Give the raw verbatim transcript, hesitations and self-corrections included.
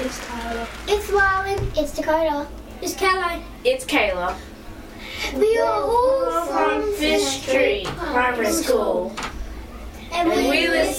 It's Tyler. It's Lauren. It's Dakota. It's Caroline. It's Kayla. We are all From Fish Street Primary School. And we We listen